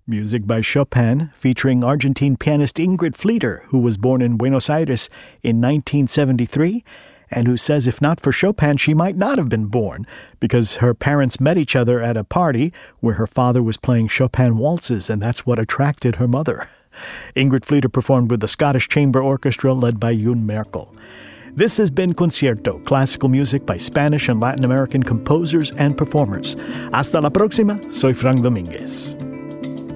Music by Chopin, featuring Argentine pianist Ingrid Fleeter, who was born in Buenos Aires in 1973, and who says if not for Chopin, she might not have been born, because her parents met each other at a party where her father was playing Chopin waltzes, and that's what attracted her mother. Ingrid Fleeter performed with the Scottish Chamber Orchestra led by Jun Merkel. This has been Concierto, classical music by Spanish and Latin American composers and performers. Hasta la próxima, soy Frank Domínguez.